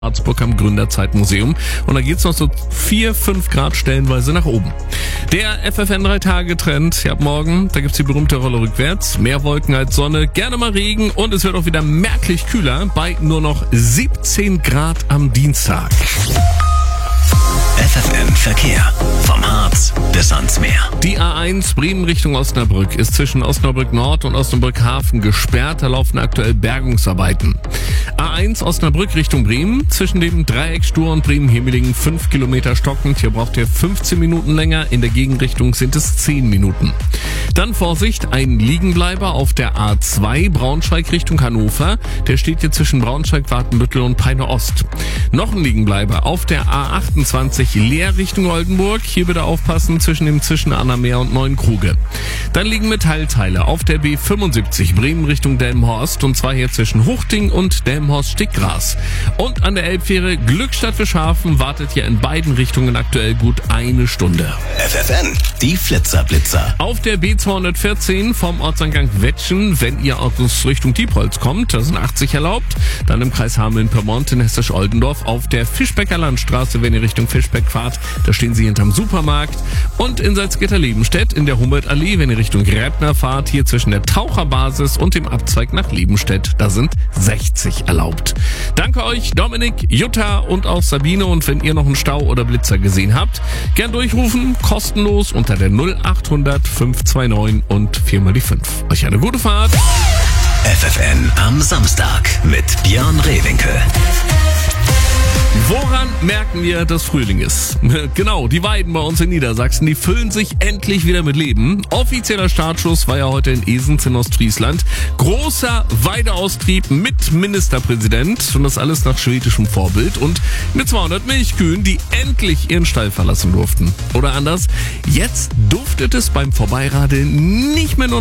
Harzburg am Gründerzeitmuseum. Und da geht's noch so 4-5 Grad stellenweise nach oben. Der FFN 3-Tage-Trend, ab morgen, da gibt's die berühmte Rolle rückwärts. Mehr Wolken als Sonne, gerne mal Regen und es wird auch wieder merklich kühler bei nur noch 17 Grad am Dienstag. FFN Verkehr. Vom Harz bis ans Meer. Die A1 Bremen Richtung Osnabrück ist zwischen Osnabrück Nord und Osnabrück Hafen gesperrt. Da laufen aktuell Bergungsarbeiten. A1 Osnabrück Richtung Bremen. Zwischen dem Dreieck Stur und Bremen-Hemelingen 5 Kilometer stockend. Hier braucht ihr 15 Minuten länger. In der Gegenrichtung sind es 10 Minuten. Dann Vorsicht, ein Liegenbleiber auf der A2 Braunschweig Richtung Hannover. Der steht hier zwischen Braunschweig, Watenbüttel und Peine Ost. Noch ein Liegenbleiber auf der A28 Leer Richtung Oldenburg. Hier bitte aufpassen zwischen Annameer und Neuenkruge. Dann liegen Metallteile auf der B75 Bremen Richtung Delmenhorst und zwar hier zwischen Huchting und Delmenhorst-Stickgras. Und an der Elbfähre Glückstadt Fischhafen wartet hier in beiden Richtungen aktuell gut eine Stunde. FFN, die Flitzer-Blitzer. Auf der B214 vom Ortseingang Wettschen, wenn ihr aus Richtung Diepholz kommt, da sind 80 erlaubt. Dann im Kreis Hameln-Pyrmont in Hessisch-Oldendorf auf der Fischbecker Landstraße, wenn ihr Richtung Fischbeck fahrt, da stehen sie hinterm Supermarkt. Und in Salzgitter-Lebenstedt in der Humboldt-Allee, wenn ihr Richtung Räbner fahrt, hier zwischen der Taucherbasis und dem Abzweig nach Lebenstedt, da sind 60 erlaubt. Danke euch, Dominik, Jutta und auch Sabine. Und wenn ihr noch einen Stau oder Blitzer gesehen habt, gern durchrufen, kostenlos unter der 0800 529 und 4 die 5. Euch eine gute Fahrt. FFN am Samstag mit Björn Rehwinkel. Woran merken wir, dass Frühling ist? Genau, die Weiden bei uns in Niedersachsen, die füllen sich endlich wieder mit Leben. Offizieller Startschuss war ja heute in Esens in Ostfriesland. Großer Weideaustrieb mit Ministerpräsident und das alles nach schwedischem Vorbild und mit 200 Milchkühen, die endlich ihren Stall verlassen durften. Oder anders, jetzt duftet es beim Vorbeiradeln nicht mehr nur